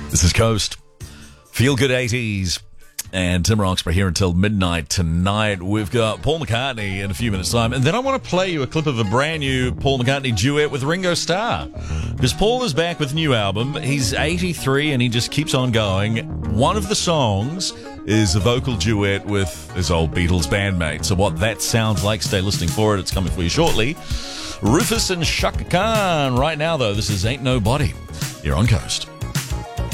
This is Coast. Feel Good 80s. And Tim Roxburgh here until midnight tonight. We've got Paul McCartney in a few minutes' time. And then I want to play you a clip of a brand new Paul McCartney duet with Ringo Starr. Because Paul is back with a new album. He's 83 and he just keeps on going. One of the songs is a vocal duet with his old Beatles bandmate. So what that sounds like, stay listening for it. It's coming for you shortly. Rufus and Chaka Khan. Right now, though, this is Ain't Nobody. You're on Coast.